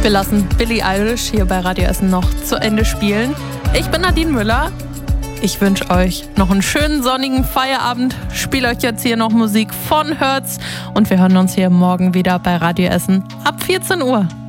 Wir lassen Billie Eilish hier bei Radio Essen noch zu Ende spielen. Ich bin Nadine Müller. Ich wünsche euch noch einen schönen sonnigen Feierabend. Spiele euch jetzt hier noch Musik von Hertz und wir hören uns hier morgen wieder bei Radio Essen ab 14 Uhr.